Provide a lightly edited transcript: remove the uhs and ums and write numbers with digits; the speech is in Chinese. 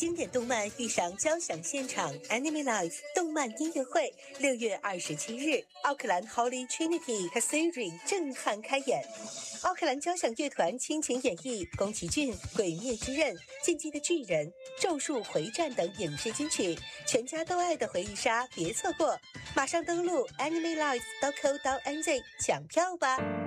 经典动漫遇上交响现场 Anime Live 动漫音乐会，6月27日，奥克兰 Holy Trinity Cathedral 震撼开演。奥克兰交响乐团倾情演绎宫崎骏、鬼灭之刃、进击的巨人、咒术回战等影视金曲，全家都爱的回忆杀，别错过！马上登录 animelive.co.nz 抢票吧。